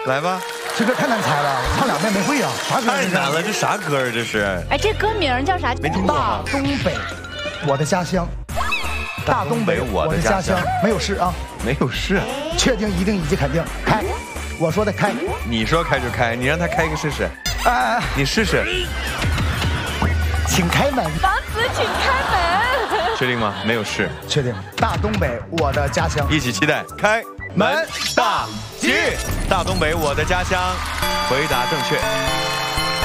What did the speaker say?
来吧。 这歌太难猜了，唱两遍没会啊，啥歌？ 太难了，这啥歌啊？这是？ 哎，这歌名叫啥？ 没听过大东北，我的家乡。大东北，我的家乡。没有是啊？ 没有是。 确定、一定、以及肯定。开，我说的开。 你说开就开，你让他开一个试试。 哎， 你试试。 请开门。 王子，请开门。 确定吗？没有是。 确定。大东北，我的家乡。 一起期待，开门大吉！大东北，我的家乡，回答正确。